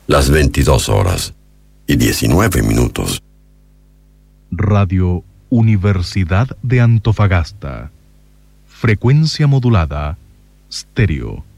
las 22:19. Radio Universidad de Antofagasta. Frecuencia modulada, estéreo.